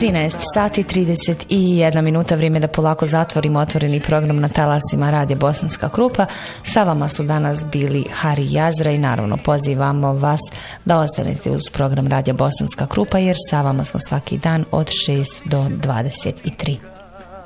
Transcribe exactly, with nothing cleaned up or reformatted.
trinaest sati trideset jedna minuta, vrijeme da polako zatvorimo otvoreni program na talasima Radija Bosanska Krupa. Sa vama su danas bili Hari Jazra i naravno pozivamo vas da ostanete uz program Radija Bosanska Krupa jer sa vama smo svaki dan od šest do dvadeset tri.